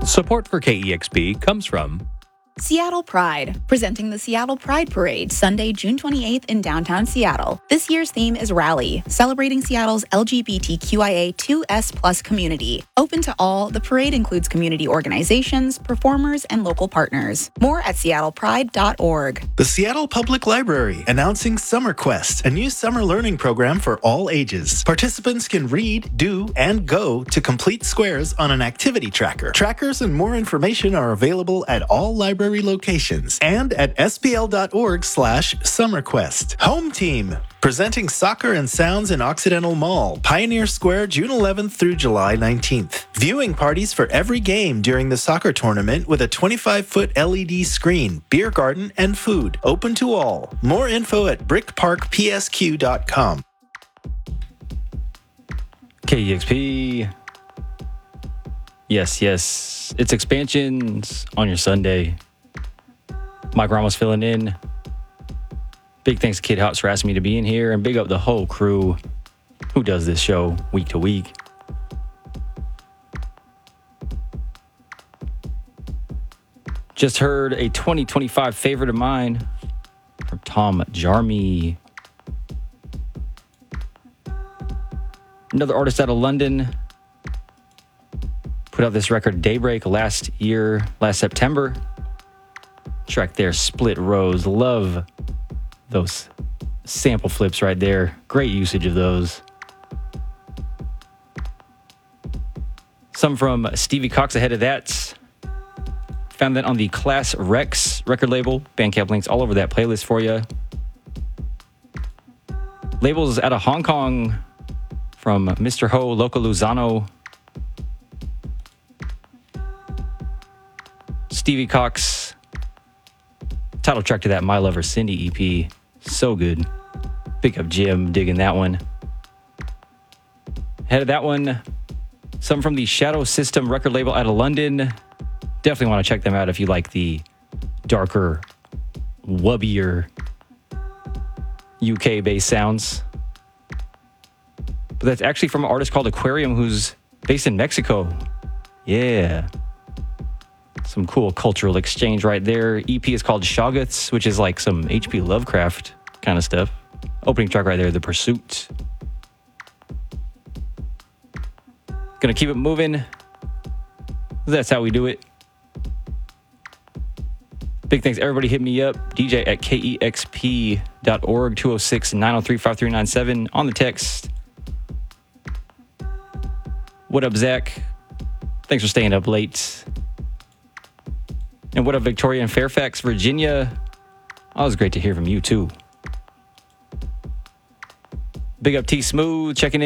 Support for KEXP comes from Seattle Pride, presenting the Seattle Pride Parade Sunday, June 28th in downtown Seattle. This year's theme is Rally, celebrating Seattle's LGBTQIA2S+ community. Open to all, the parade includes community organizations, performers, and local partners. More at seattlepride.org. The Seattle Public Library announcing Summer Quest, a new summer learning program for all ages. Participants can read, do, and go to complete squares on an activity tracker. Trackers and more information are available at all library locations and at spl.org/summerquest. Home Team, presenting Soccer and Sounds in Occidental Mall, Pioneer Square, June 11th through July 19th. Viewing parties for every game during the soccer tournament with a 25-foot LED screen, beer garden, and food. Open to all. More info at brickparkpsq.com. KEXP. Yes. It's expansions on your Sunday. Mike Ramos filling in. Big thanks to Kid Hops for asking me to be in here, and big up the whole crew who does this show week to week. Just heard a 2025 favorite of mine from Tom Jarmy. Another artist out of London. Put out this record Daybreak last September. Track there, Split Rose. Love those sample flips right there. Great usage of those. Some from Stevie Cox ahead of that. Found that on the Class Rex record label. Bandcamp links all over that playlist for you. Labels out of Hong Kong from Mr. Ho, Loco Luzano. Stevie Cox. Title track to that My Lover Cindy EP. So good. Big up Jim, digging that one. Ahead of that one, some from the Shadow System record label out of London. Definitely want to check them out if you like the darker, wubbier UK-based sounds. But that's actually from an artist called Aquarium who's based in Mexico. Yeah. Some cool cultural exchange right there. EP is called Shoggoths, which is like some H.P. Lovecraft kind of stuff. Opening track right there, The Pursuit. Gonna keep it moving. That's how we do it. Big thanks, everybody hit me up. DJ at kexp.org, 206-903-5397 on the text. What up, Zach? Thanks for staying up late. And what up, Victoria in Fairfax, Virginia? Always great to hear from you, too. Big up T Smooth, checking in.